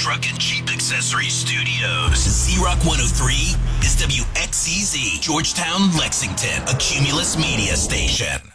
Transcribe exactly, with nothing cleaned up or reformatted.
Truck and Jeep Accessory Studios. Z-Rock one oh three is W X C Z, Georgetown, Lexington, a Cumulus media station.